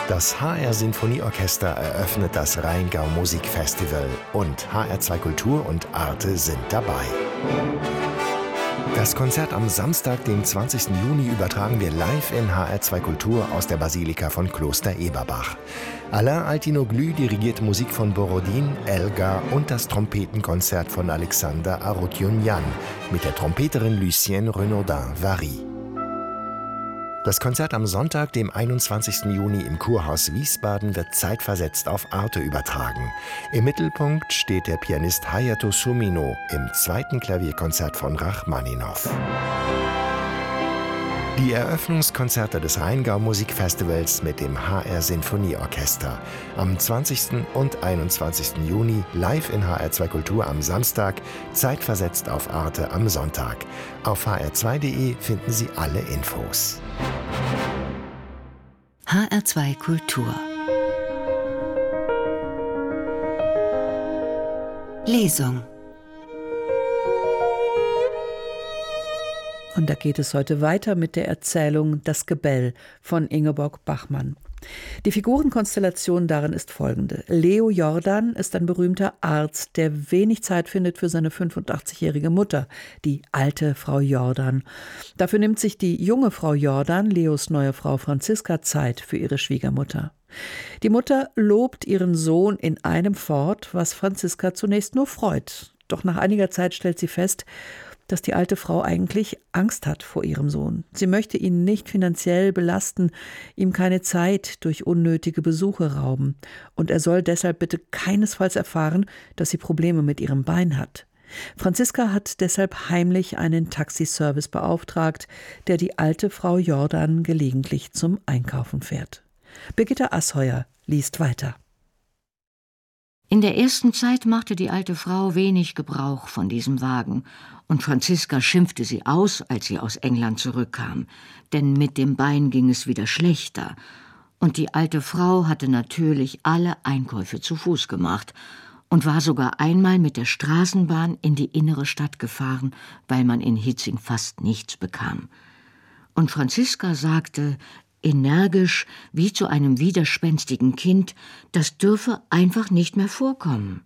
Das HR Sinfonieorchester eröffnet das Rheingau Musikfestival und HR2 Kultur und Arte sind dabei. Das Konzert am Samstag, dem 20. Juni, übertragen wir live in HR2 Kultur aus der Basilika von Kloster Eberbach. Alain Altinoglu dirigiert Musik von Borodin, Elgar und das Trompetenkonzert von Alexander Arutjunjan mit der Trompeterin Lucienne Renaudin-Vary. Das Konzert am Sonntag, dem 21. Juni im Kurhaus Wiesbaden, wird zeitversetzt auf Arte übertragen. Im Mittelpunkt steht der Pianist Hayato Sumino im zweiten Klavierkonzert von Rachmaninow. Die Eröffnungskonzerte des Rheingau Musikfestivals mit dem HR Sinfonieorchester. Am 20. und 21. Juni live in HR2 Kultur am Samstag, zeitversetzt auf Arte am Sonntag. Auf hr2.de finden Sie alle Infos. HR2 Kultur Lesung. Und da geht es heute weiter mit der Erzählung Das Gebell von Ingeborg Bachmann. Die Figurenkonstellation darin ist folgende. Leo Jordan ist ein berühmter Arzt, der wenig Zeit findet für seine 85-jährige Mutter, die alte Frau Jordan. Dafür nimmt sich die junge Frau Jordan, Leos neue Frau Franziska, Zeit für ihre Schwiegermutter. Die Mutter lobt ihren Sohn in einem fort, was Franziska zunächst nur freut. Doch nach einiger Zeit stellt sie fest, dass die alte Frau eigentlich Angst hat vor ihrem Sohn. Sie möchte ihn nicht finanziell belasten, ihm keine Zeit durch unnötige Besuche rauben. Und er soll deshalb bitte keinesfalls erfahren, dass sie Probleme mit ihrem Bein hat. Franziska hat deshalb heimlich einen Taxiservice beauftragt, der die alte Frau Jordan gelegentlich zum Einkaufen fährt. Birgitta Asheuer liest weiter. In der ersten Zeit machte die alte Frau wenig Gebrauch von diesem Wagen, und Franziska schimpfte sie aus, als sie aus England zurückkam, denn mit dem Bein ging es wieder schlechter, und die alte Frau hatte natürlich alle Einkäufe zu Fuß gemacht und war sogar einmal mit der Straßenbahn in die innere Stadt gefahren, weil man in Hietzing fast nichts bekam. Und Franziska sagte, energisch, wie zu einem widerspenstigen Kind, das dürfe einfach nicht mehr vorkommen.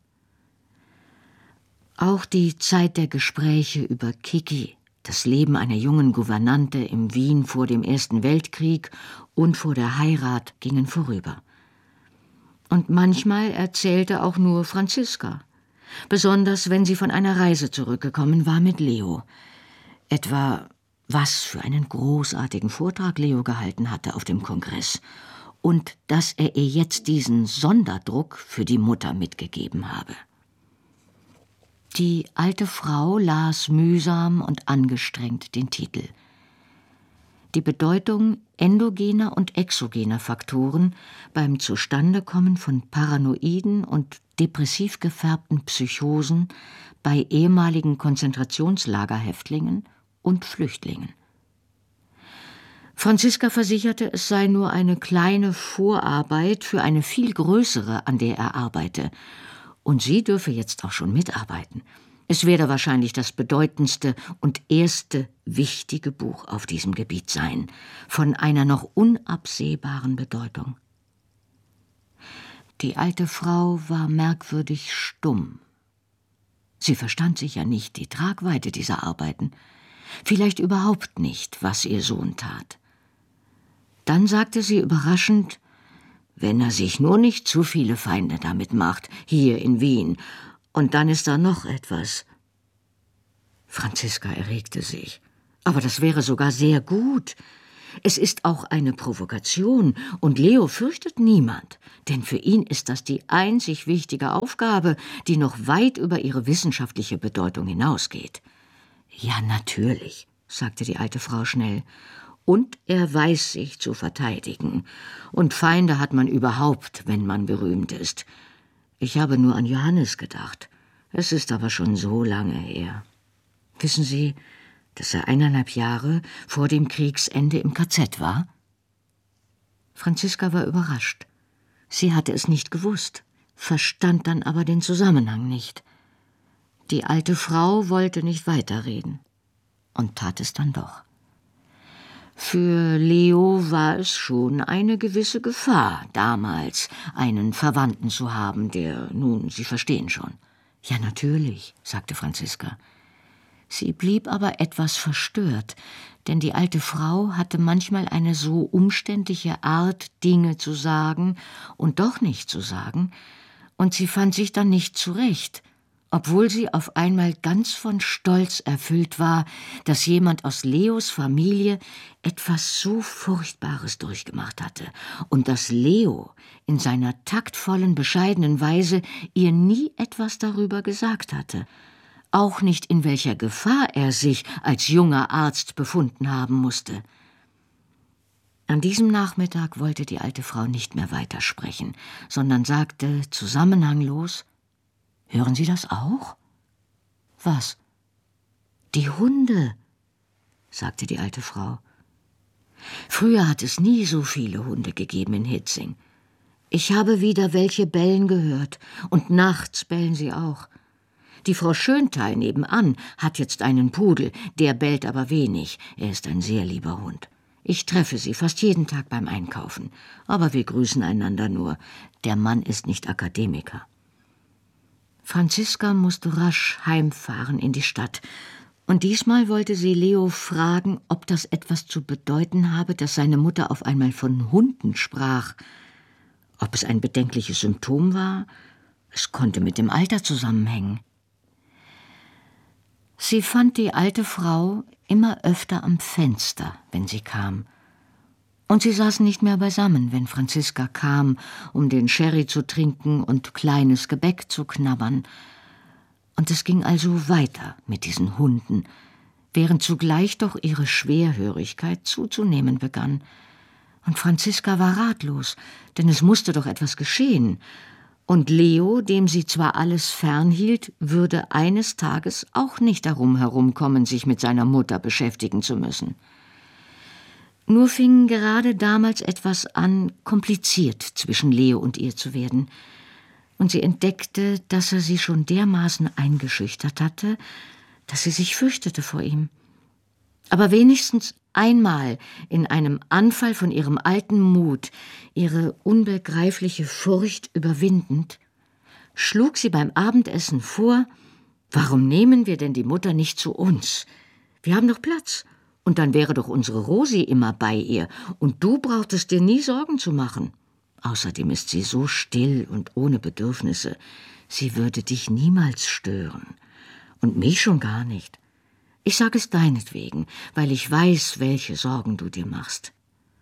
Auch die Zeit der Gespräche über Kiki, das Leben einer jungen Gouvernante in Wien vor dem Ersten Weltkrieg und vor der Heirat gingen vorüber. Und manchmal erzählte auch nur Franziska, besonders wenn sie von einer Reise zurückgekommen war mit Leo. Etwa, was für einen großartigen Vortrag Leo gehalten hatte auf dem Kongress und dass er ihr jetzt diesen Sonderdruck für die Mutter mitgegeben habe. Die alte Frau las mühsam und angestrengt den Titel. Die Bedeutung endogener und exogener Faktoren beim Zustandekommen von paranoiden und depressiv gefärbten Psychosen bei ehemaligen Konzentrationslagerhäftlingen und Flüchtlingen. Franziska versicherte, es sei nur eine kleine Vorarbeit für eine viel größere, an der er arbeite. Und sie dürfe jetzt auch schon mitarbeiten. Es werde wahrscheinlich das bedeutendste und erste wichtige Buch auf diesem Gebiet sein, von einer noch unabsehbaren Bedeutung. Die alte Frau war merkwürdig stumm. Sie verstand sicher nicht die Tragweite dieser Arbeiten, vielleicht überhaupt nicht, was ihr Sohn tat. Dann sagte sie überraschend, wenn er sich nur nicht zu viele Feinde damit macht, hier in Wien. Und dann ist da noch etwas. Franziska erregte sich. Aber das wäre sogar sehr gut. Es ist auch eine Provokation, und Leo fürchtet niemand, denn für ihn ist das die einzig wichtige Aufgabe, die noch weit über ihre wissenschaftliche Bedeutung hinausgeht. Ja, natürlich, sagte die alte Frau schnell. Und er weiß sich zu verteidigen. Und Feinde hat man überhaupt, wenn man berühmt ist. Ich habe nur an Johannes gedacht. Es ist aber schon so lange her. Wissen Sie, dass er 1,5 Jahre vor dem Kriegsende im KZ war? Franziska war überrascht. Sie hatte es nicht gewusst, verstand dann aber den Zusammenhang nicht. Die alte Frau wollte nicht weiterreden und tat es dann doch. Für Leo war es schon eine gewisse Gefahr, damals einen Verwandten zu haben, der, nun, Sie verstehen schon. »Ja, natürlich«, sagte Franziska. Sie blieb aber etwas verstört, denn die alte Frau hatte manchmal eine so umständliche Art, Dinge zu sagen und doch nicht zu sagen, und sie fand sich dann nicht zurecht, obwohl sie auf einmal ganz von Stolz erfüllt war, dass jemand aus Leos Familie etwas so Furchtbares durchgemacht hatte und dass Leo in seiner taktvollen, bescheidenen Weise ihr nie etwas darüber gesagt hatte, auch nicht in welcher Gefahr er sich als junger Arzt befunden haben musste. An diesem Nachmittag wollte die alte Frau nicht mehr weitersprechen, sondern sagte zusammenhanglos: »Hören Sie das auch?« »Was?« »Die Hunde«, sagte die alte Frau. »Früher hat es nie so viele Hunde gegeben in Hietzing. Ich habe wieder welche bellen gehört, und nachts bellen sie auch. Die Frau Schöntal nebenan hat jetzt einen Pudel, der bellt aber wenig, er ist ein sehr lieber Hund. Ich treffe sie fast jeden Tag beim Einkaufen, aber wir grüßen einander nur. Der Mann ist nicht Akademiker.« Franziska musste rasch heimfahren in die Stadt, und diesmal wollte sie Leo fragen, ob das etwas zu bedeuten habe, dass seine Mutter auf einmal von Hunden sprach. Ob es ein bedenkliches Symptom war? Es konnte mit dem Alter zusammenhängen. Sie fand die alte Frau immer öfter am Fenster, wenn sie kam. Und sie saßen nicht mehr beisammen, wenn Franziska kam, um den Sherry zu trinken und kleines Gebäck zu knabbern. Und es ging also weiter mit diesen Hunden, während zugleich doch ihre Schwerhörigkeit zuzunehmen begann. Und Franziska war ratlos, denn es musste doch etwas geschehen. Und Leo, dem sie zwar alles fernhielt, würde eines Tages auch nicht darum herumkommen, sich mit seiner Mutter beschäftigen zu müssen. Nur fing gerade damals etwas an, kompliziert zwischen Leo und ihr zu werden. Und sie entdeckte, dass er sie schon dermaßen eingeschüchtert hatte, dass sie sich fürchtete vor ihm. Aber wenigstens einmal in einem Anfall von ihrem alten Mut, ihre unbegreifliche Furcht überwindend, schlug sie beim Abendessen vor: »Warum nehmen wir denn die Mutter nicht zu uns? Wir haben doch Platz. Und dann wäre doch unsere Rosi immer bei ihr, und du brauchtest dir nie Sorgen zu machen. Außerdem ist sie so still und ohne Bedürfnisse. Sie würde dich niemals stören. Und mich schon gar nicht. Ich sage es deinetwegen, weil ich weiß, welche Sorgen du dir machst.«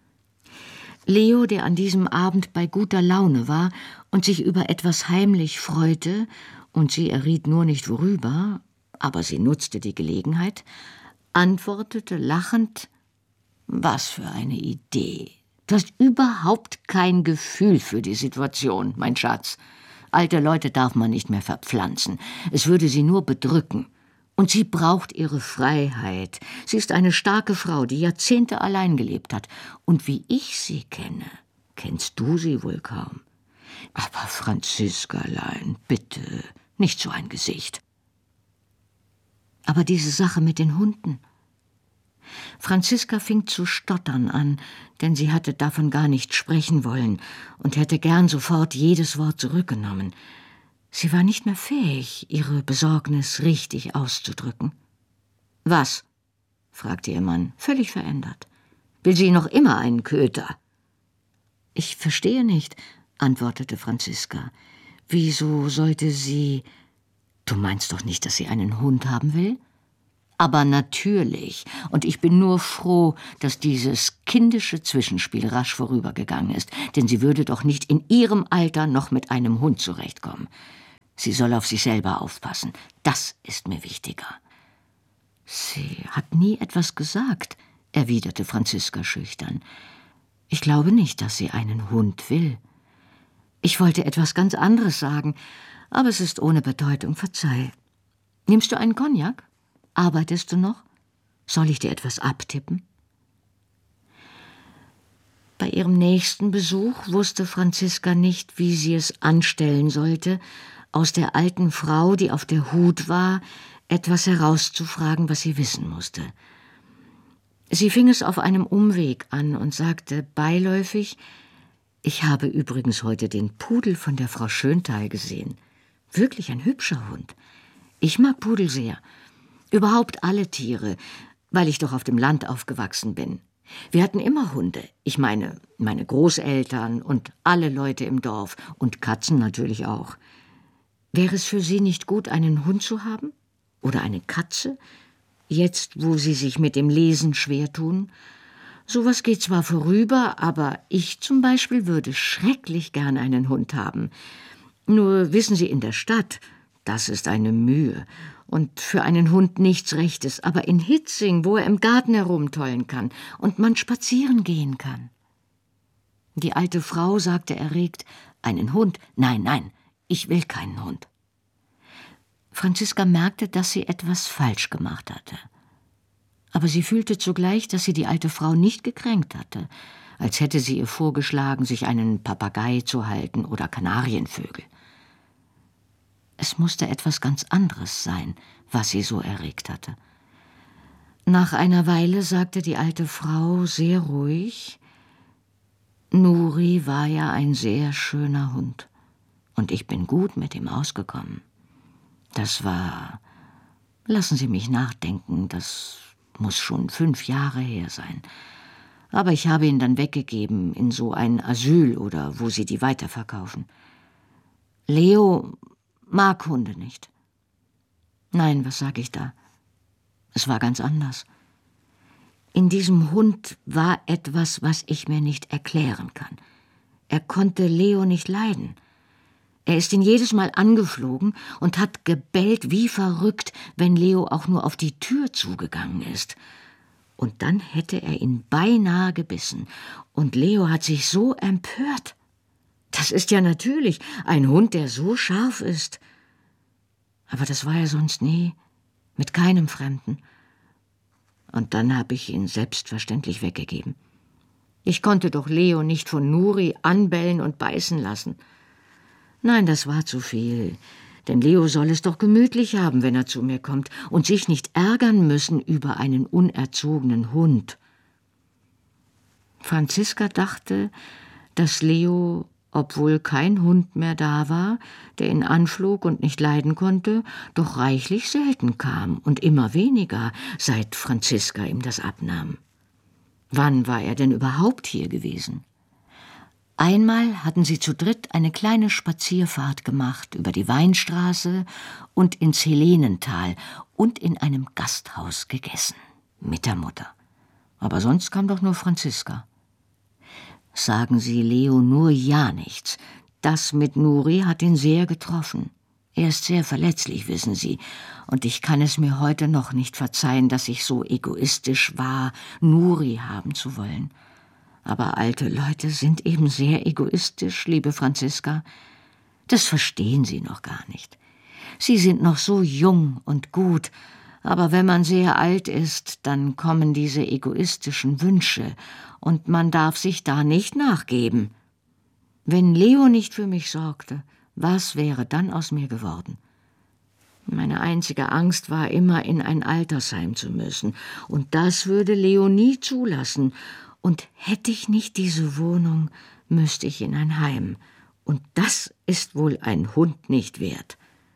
Leo, der an diesem Abend bei guter Laune war und sich über etwas heimlich freute, und sie erriet nur nicht worüber, aber sie nutzte die Gelegenheit, antwortete lachend: »Was für eine Idee. Du hast überhaupt kein Gefühl für die Situation, mein Schatz. Alte Leute darf man nicht mehr verpflanzen. Es würde sie nur bedrücken. Und sie braucht ihre Freiheit. Sie ist eine starke Frau, die Jahrzehnte allein gelebt hat. Und wie ich sie kenne, kennst du sie wohl kaum. Aber Franziskalein, bitte, nicht so ein Gesicht.« Aber diese Sache mit den Hunden. Franziska fing zu stottern an, denn sie hatte davon gar nicht sprechen wollen und hätte gern sofort jedes Wort zurückgenommen. Sie war nicht mehr fähig, ihre Besorgnis richtig auszudrücken. »Was?« fragte ihr Mann, völlig verändert. »Will sie noch immer einen Köter?« »Ich verstehe nicht«, antwortete Franziska. »Wieso sollte sie...« »Du meinst doch nicht, dass sie einen Hund haben will?« »Aber natürlich, und ich bin nur froh, dass dieses kindische Zwischenspiel rasch vorübergegangen ist, denn sie würde doch nicht in ihrem Alter noch mit einem Hund zurechtkommen. Sie soll auf sich selber aufpassen, das ist mir wichtiger.« »Sie hat nie etwas gesagt«, erwiderte Franziska schüchtern. »Ich glaube nicht, dass sie einen Hund will. Ich wollte etwas ganz anderes sagen, aber es ist ohne Bedeutung, verzeih. Nimmst du einen Cognac? Arbeitest du noch? Soll ich dir etwas abtippen?« Bei ihrem nächsten Besuch wusste Franziska nicht, wie sie es anstellen sollte, aus der alten Frau, die auf der Hut war, etwas herauszufragen, was sie wissen musste. Sie fing es auf einem Umweg an und sagte beiläufig: »Ich habe übrigens heute den Pudel von der Frau Schöntal gesehen. Wirklich ein hübscher Hund. Ich mag Pudel sehr. Überhaupt alle Tiere, weil ich doch auf dem Land aufgewachsen bin. Wir hatten immer Hunde. Ich meine, meine Großeltern und alle Leute im Dorf. Und Katzen natürlich auch. Wäre es für Sie nicht gut, einen Hund zu haben? Oder eine Katze? Jetzt, wo Sie sich mit dem Lesen schwer tun? Sowas geht zwar vorüber, aber ich zum Beispiel würde schrecklich gern einen Hund haben. Nur wissen Sie, in der Stadt, das ist eine Mühe. Und für einen Hund nichts Rechtes. Aber in Hietzing, wo er im Garten herumtollen kann und man spazieren gehen kann.« Die alte Frau sagte erregt: »Einen Hund? Nein, nein, ich will keinen Hund.« Franziska merkte, dass sie etwas falsch gemacht hatte. Aber sie fühlte zugleich, dass sie die alte Frau nicht gekränkt hatte, als hätte sie ihr vorgeschlagen, sich einen Papagei zu halten oder Kanarienvögel. Es musste etwas ganz anderes sein, was sie so erregt hatte. Nach einer Weile sagte die alte Frau sehr ruhig: »Nuri war ja ein sehr schöner Hund, und ich bin gut mit ihm ausgekommen. Das war, lassen Sie mich nachdenken, das muss schon 5 Jahre her sein. Aber ich habe ihn dann weggegeben in so ein Asyl oder wo sie die weiterverkaufen. Leo mag Hunde nicht. Nein, was sage ich da? Es war ganz anders. In diesem Hund war etwas, was ich mir nicht erklären kann. Er konnte Leo nicht leiden. Er ist ihn jedes Mal angeflogen und hat gebellt wie verrückt, wenn Leo auch nur auf die Tür zugegangen ist. Und dann hätte er ihn beinahe gebissen. Und Leo hat sich so empört. Das ist ja natürlich, ein Hund, der so scharf ist. Aber das war er sonst nie, mit keinem Fremden. Und dann habe ich ihn selbstverständlich weggegeben. Ich konnte doch Leo nicht von Nuri anbellen und beißen lassen. Nein, das war zu viel, denn Leo soll es doch gemütlich haben, wenn er zu mir kommt, und sich nicht ärgern müssen über einen unerzogenen Hund. Franziska dachte, dass Leo, obwohl kein Hund mehr da war, der ihn anflog und nicht leiden konnte, doch reichlich selten kam und immer weniger, seit Franziska ihm das abnahm. Wann war er denn überhaupt hier gewesen? Einmal hatten sie zu dritt eine kleine Spazierfahrt gemacht über die Weinstraße und ins Helenental und in einem Gasthaus gegessen, mit der Mutter. Aber sonst kam doch nur Franziska. Sagen Sie Leo nur ja nichts. Das mit Nuri hat ihn sehr getroffen. Er ist sehr verletzlich, wissen Sie, und ich kann es mir heute noch nicht verzeihen, dass ich so egoistisch war, Nuri haben zu wollen. Aber alte Leute sind eben sehr egoistisch, liebe Franziska. Das verstehen Sie noch gar nicht. Sie sind noch so jung und gut, aber wenn man sehr alt ist, dann kommen diese egoistischen Wünsche, und man darf sich da nicht nachgeben. Wenn Leo nicht für mich sorgte, was wäre dann aus mir geworden? Meine einzige Angst war immer, in ein Altersheim zu müssen, und das würde Leo nie zulassen. Und hätte ich nicht diese Wohnung, müsste ich in ein Heim. Und das ist wohl ein Hund nicht wert.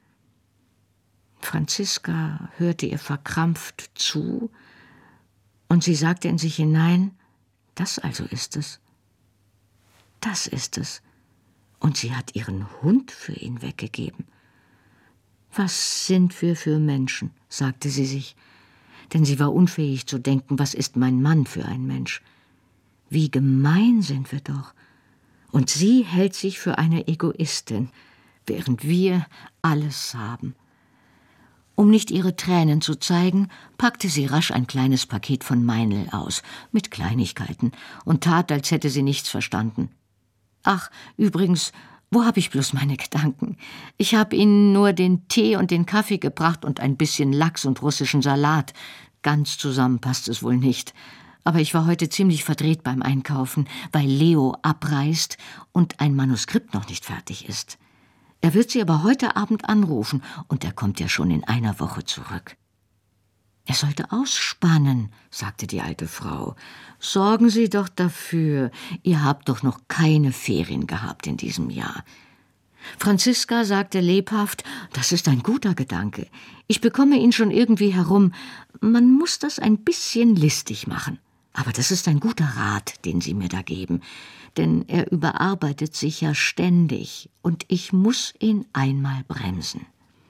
Franziska hörte ihr verkrampft zu, und sie sagte in sich hinein: Das also ist es. Das ist es. Und sie hat ihren Hund für ihn weggegeben. Was sind wir für Menschen, sagte sie sich, denn sie war unfähig zu denken, was ist mein Mann für ein Mensch. Wie gemein sind wir doch. Und sie hält sich für eine Egoistin, während wir alles haben. Um nicht ihre Tränen zu zeigen, packte sie rasch ein kleines Paket von Meinl aus, mit Kleinigkeiten, und tat, als hätte sie nichts verstanden. Ach, übrigens, wo habe ich bloß meine Gedanken? Ich habe Ihnen nur den Tee und den Kaffee gebracht und ein bisschen Lachs und russischen Salat. Ganz zusammen passt es wohl nicht. Aber ich war heute ziemlich verdreht beim Einkaufen, weil Leo abreist und ein Manuskript noch nicht fertig ist. Er wird Sie aber heute Abend anrufen, und er kommt ja schon in einer Woche zurück. Er sollte ausspannen, sagte die alte Frau. Sorgen Sie doch dafür, ihr habt doch noch keine Ferien gehabt in diesem Jahr. Franziska sagte lebhaft, das ist ein guter Gedanke. Ich bekomme ihn schon irgendwie herum. Man muss das ein bisschen listig machen. Aber das ist ein guter Rat, den Sie mir da geben. Denn er überarbeitet sich ja ständig und ich muss ihn einmal bremsen.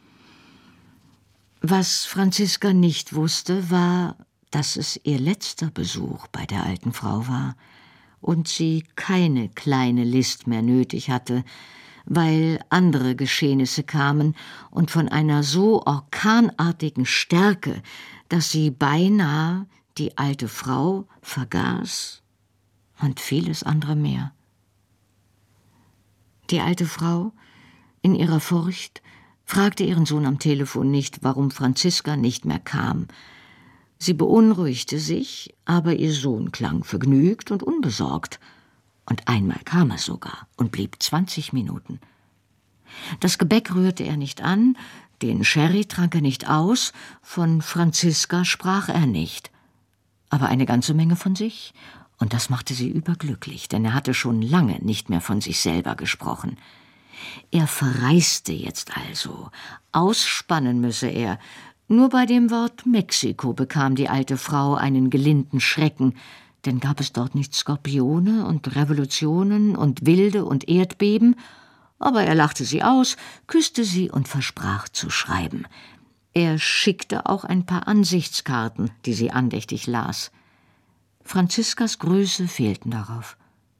Was Franziska nicht wusste, war, dass es ihr letzter Besuch bei der alten Frau war und sie keine kleine List mehr nötig hatte, weil andere Geschehnisse kamen und von einer so orkanartigen Stärke, dass sie beinahe die alte Frau vergaß und vieles andere mehr. Die alte Frau, in ihrer Furcht, fragte ihren Sohn am Telefon nicht, warum Franziska nicht mehr kam. Sie beunruhigte sich, aber ihr Sohn klang vergnügt und unbesorgt. Und einmal kam er sogar und blieb 20 Minuten. Das Gebäck rührte er nicht an, den Sherry trank er nicht aus, von Franziska sprach er nicht. Aber eine ganze Menge von sich, und das machte sie überglücklich, denn er hatte schon lange nicht mehr von sich selber gesprochen. Er verreiste jetzt also, ausspannen müsse er. Nur bei dem Wort Mexiko bekam die alte Frau einen gelinden Schrecken, denn gab es dort nicht Skorpione und Revolutionen und Wilde und Erdbeben? Aber er lachte sie aus, küsste sie und versprach zu schreiben. Er schickte auch ein paar Ansichtskarten, die sie andächtig las. Franziskas Grüße fehlten darauf.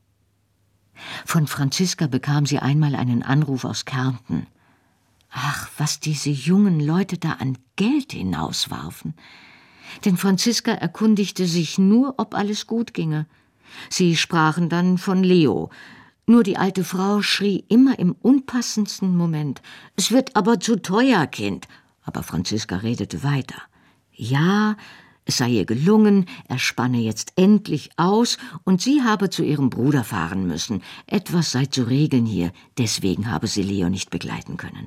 Von Franziska bekam sie einmal einen Anruf aus Kärnten. Ach, was diese jungen Leute da an Geld hinauswarfen. Denn Franziska erkundigte sich nur, ob alles gut ginge. Sie sprachen dann von Leo. Nur die alte Frau schrie immer im unpassendsten Moment. »Es wird aber zu teuer, Kind!« Aber Franziska redete weiter. Ja, es sei ihr gelungen, er spanne jetzt endlich aus und sie habe zu ihrem Bruder fahren müssen. Etwas sei zu regeln hier, deswegen habe sie Leo nicht begleiten können.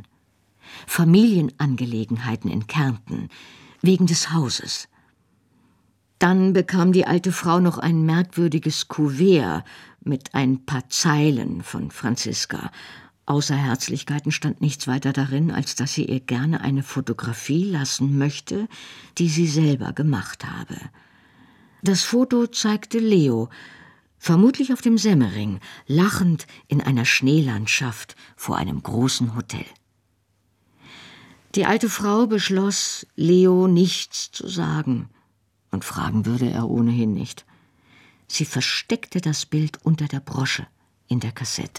Familienangelegenheiten in Kärnten, wegen des Hauses. Dann bekam die alte Frau noch ein merkwürdiges Kuvert mit ein paar Zeilen von Franziska. Außer Herzlichkeiten stand nichts weiter darin, als dass sie ihr gerne eine Fotografie lassen möchte, die sie selber gemacht habe. Das Foto zeigte Leo, vermutlich auf dem Semmering, lachend in einer Schneelandschaft vor einem großen Hotel. Die alte Frau beschloss, Leo nichts zu sagen, und fragen würde er ohnehin nicht. Sie versteckte das Bild unter der Brosche in der Kassette.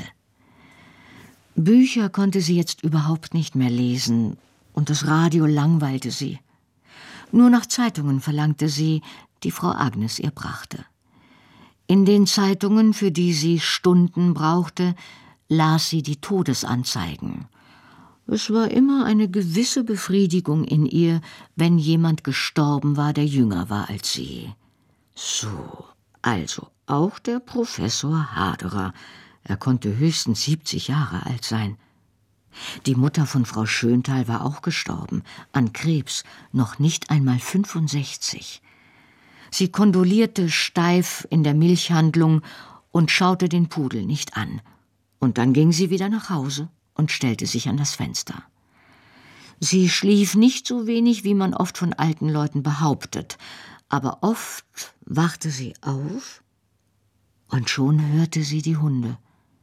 Bücher konnte sie jetzt überhaupt nicht mehr lesen, und das Radio langweilte sie. Nur nach Zeitungen verlangte sie, die Frau Agnes ihr brachte. In den Zeitungen, für die sie Stunden brauchte, las sie die Todesanzeigen. Es war immer eine gewisse Befriedigung in ihr, wenn jemand gestorben war, der jünger war als sie. So, also auch der Professor Haderer. Er konnte höchstens 70 Jahre alt sein. Die Mutter von Frau Schöntal war auch gestorben, an Krebs, noch nicht einmal 65. Sie kondolierte steif in der Milchhandlung und schaute den Pudel nicht an. Und dann ging sie wieder nach Hause und stellte sich an das Fenster. Sie schlief nicht so wenig, wie man oft von alten Leuten behauptet, aber oft wachte sie auf und schon hörte sie die Hunde.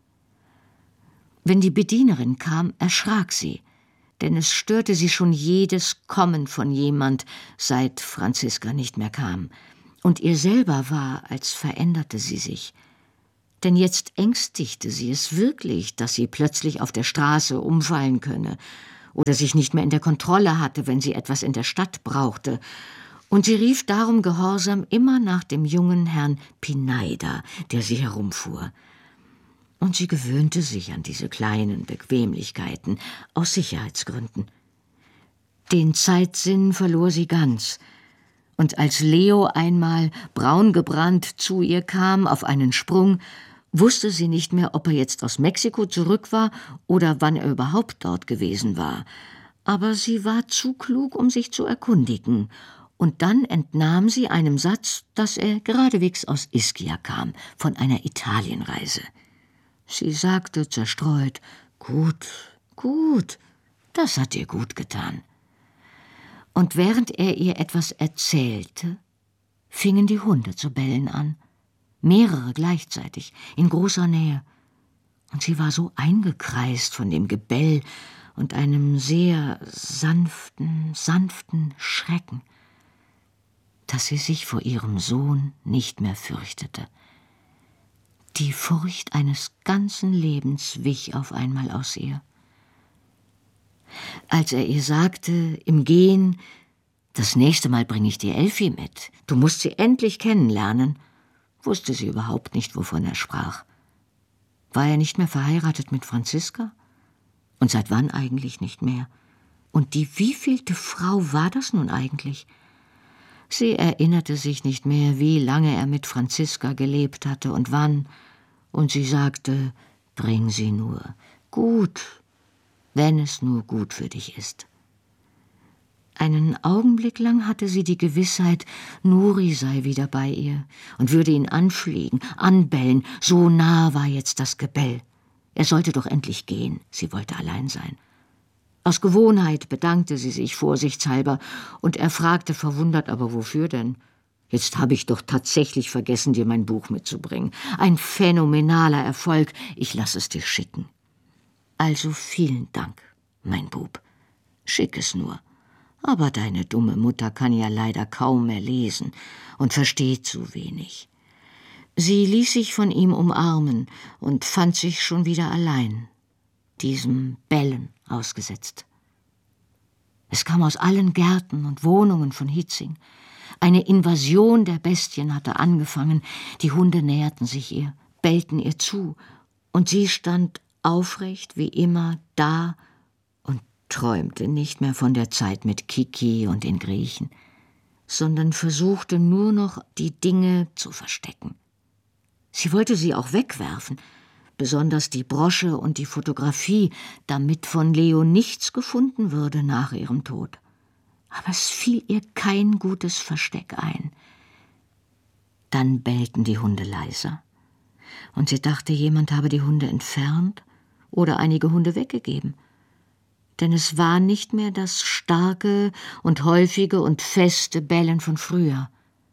Wenn die Bedienerin kam, erschrak sie, denn es störte sie schon jedes Kommen von jemand, seit Franziska nicht mehr kam. Und ihr selber war, als veränderte sie sich. Denn jetzt ängstigte sie es wirklich, dass sie plötzlich auf der Straße umfallen könne oder sich nicht mehr in der Kontrolle hatte, wenn sie etwas in der Stadt brauchte. Und sie rief darum gehorsam immer nach dem jungen Herrn Pineider, der sie herumfuhr. Und sie gewöhnte sich an diese kleinen Bequemlichkeiten aus Sicherheitsgründen. Den Zeitsinn verlor sie ganz. Und als Leo einmal braungebrannt zu ihr kam auf einen Sprung, wusste sie nicht mehr, ob er jetzt aus Mexiko zurück war oder wann er überhaupt dort gewesen war. Aber sie war zu klug, um sich zu erkundigen, Und dann entnahm sie einem Satz, dass er geradewegs aus Ischia kam, von einer Italienreise. Sie sagte zerstreut: »Gut, gut, das hat dir gut getan.« Und während er ihr etwas erzählte, fingen die Hunde zu bellen an, mehrere gleichzeitig, in großer Nähe. Und sie war so eingekreist von dem Gebell und einem sehr sanften Schrecken, dass sie sich vor ihrem Sohn nicht mehr fürchtete. Die Furcht eines ganzen Lebens wich auf einmal aus ihr. Als er ihr sagte, im Gehen: »Das nächste Mal bringe ich dir Elfi mit. Du musst sie endlich kennenlernen«, wusste sie überhaupt nicht, wovon er sprach. War er nicht mehr verheiratet mit Franziska? Und seit wann eigentlich nicht mehr? Und die wievielte Frau war das nun eigentlich? Sie erinnerte sich nicht mehr, wie lange er mit Franziska gelebt hatte und wann. Und sie sagte: »Bring sie nur. Gut, wenn es nur gut für dich ist.« Einen Augenblick lang hatte sie die Gewissheit, Nuri sei wieder bei ihr und würde ihn anfliegen, anbellen. So nah war jetzt das Gebell. Er sollte doch endlich gehen, sie wollte allein sein. Aus Gewohnheit bedankte sie sich vorsichtshalber, und er fragte verwundert: »Aber wofür denn?« »Jetzt habe ich doch tatsächlich vergessen, dir mein Buch mitzubringen. Ein phänomenaler Erfolg, ich lasse es dir schicken.« »Also vielen Dank, mein Bub. Schick es nur. Aber deine dumme Mutter kann ja leider kaum mehr lesen und versteht zu wenig.« Sie ließ sich von ihm umarmen und fand sich schon wieder allein, diesem Bellen ausgesetzt. Es kam aus allen Gärten und Wohnungen von Hietzing. Eine Invasion der Bestien hatte angefangen. Die Hunde näherten sich ihr, bellten ihr zu, und sie stand aufrecht wie immer da und träumte nicht mehr von der Zeit mit Kiki und den Griechen, sondern versuchte nur noch, die Dinge zu verstecken. Sie wollte sie auch wegwerfen, besonders die Brosche und die Fotografie, damit von Leo nichts gefunden würde nach ihrem Tod. Aber es fiel ihr kein gutes Versteck ein. Dann bellten die Hunde leiser, und sie dachte, jemand habe die Hunde entfernt oder einige Hunde weggegeben. Denn es war nicht mehr das starke und häufige und feste Bellen von früher.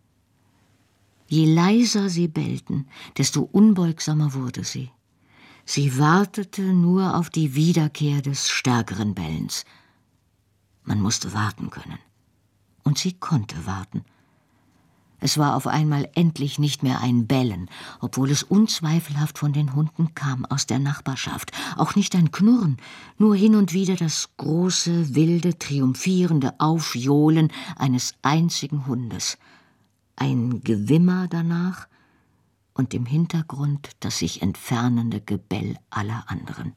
Je leiser sie bellten, desto unbeugsamer wurde sie. Sie wartete nur auf die Wiederkehr des stärkeren Bellens. Man musste warten können. Und sie konnte warten. Es war auf einmal endlich nicht mehr ein Bellen, obwohl es unzweifelhaft von den Hunden kam, aus der Nachbarschaft. Auch nicht ein Knurren, nur hin und wieder das große, wilde, triumphierende Aufjohlen eines einzigen Hundes. Ein Gewimmer danach und im Hintergrund das sich entfernende Gebell aller anderen.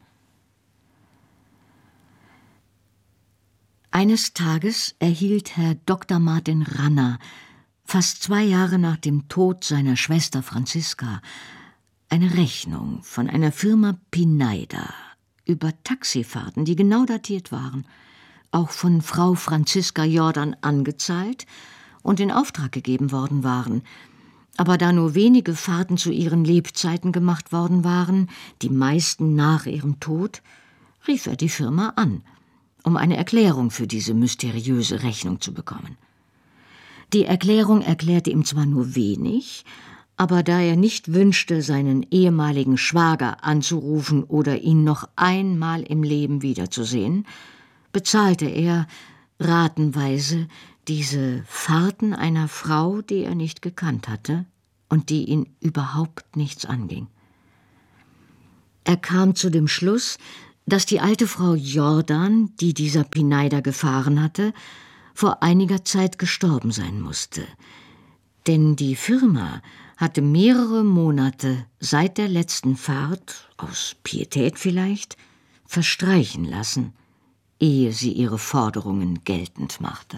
Eines Tages erhielt Herr Dr. Martin Ranner, fast 2 Jahre nach dem Tod seiner Schwester Franziska, eine Rechnung von einer Firma Pinayda über Taxifahrten, die genau datiert waren, auch von Frau Franziska Jordan angezahlt und in Auftrag gegeben worden waren. Aber da nur wenige Fahrten zu ihren Lebzeiten gemacht worden waren, die meisten nach ihrem Tod, rief er die Firma an, um eine Erklärung für diese mysteriöse Rechnung zu bekommen. Die Erklärung erklärte ihm zwar nur wenig, aber da er nicht wünschte, seinen ehemaligen Schwager anzurufen oder ihn noch einmal im Leben wiederzusehen, bezahlte er ratenweise diese Fahrten einer Frau, die er nicht gekannt hatte und die ihn überhaupt nichts anging. Er kam zu dem Schluss, dass die alte Frau Jordan, die dieser Pinayda gefahren hatte, vor einiger Zeit gestorben sein musste. Denn die Firma hatte mehrere Monate seit der letzten Fahrt, aus Pietät vielleicht, verstreichen lassen, ehe sie ihre Forderungen geltend machte.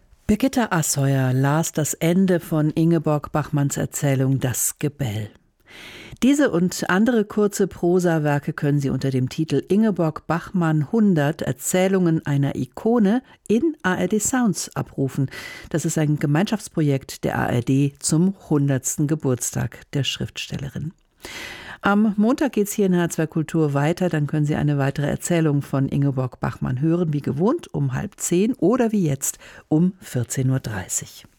Birgitta Asheuer las das Ende von Ingeborg Bachmanns Erzählung »Das Gebell«. Diese und andere kurze Prosawerke können Sie unter dem Titel Ingeborg Bachmann 100 Erzählungen einer Ikone in ARD Sounds abrufen. Das ist ein Gemeinschaftsprojekt der ARD zum 100. Geburtstag der Schriftstellerin. Am Montag geht es hier in HR2 Kultur weiter. Dann können Sie eine weitere Erzählung von Ingeborg Bachmann hören, wie gewohnt um 9:30 oder wie jetzt um 14:30 Uhr.